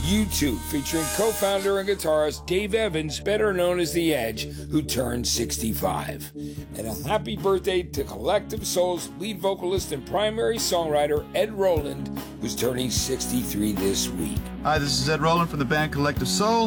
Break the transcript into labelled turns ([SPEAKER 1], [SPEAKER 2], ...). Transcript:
[SPEAKER 1] U2, featuring co-founder and guitarist Dave Evans, better known as The Edge, who turned 65. And a happy birthday to Collective Soul's lead vocalist and primary songwriter Ed Roland, who's turning 63 this week.
[SPEAKER 2] Hi, this is Ed Roland from the band Collective Soul.